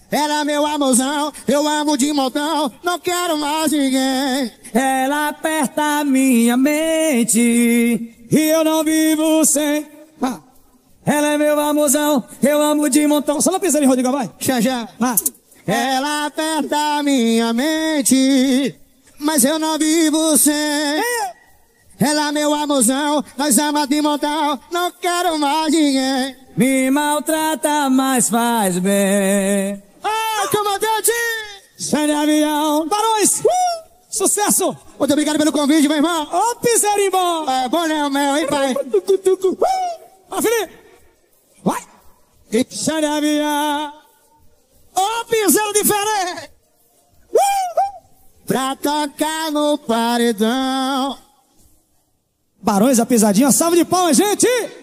Ela é meu amorzão, eu amo de montão, não quero mais ninguém. Ela aperta minha mente e eu não vivo sem. Ela é meu amorzão, eu amo de montão. Só não pisa ali, Rodrigo, vai. Já. Ela aperta minha mente, mas eu não vivo sem. Ela é meu amorzão, nós amamos de montão, não quero mais ninguém. Me maltrata, mas faz bem. Comandante! Sai de avião. Barões! Sucesso! Muito obrigado pelo convite, meu irmão. Ô, Pisarimbó! É bom, né, o meu, hein, pai? Felipe! Vai! Sai de avião. Ô, piseiro diferente! Pra tocar no paredão. Barões, a pisadinha. Salve de palmas, gente!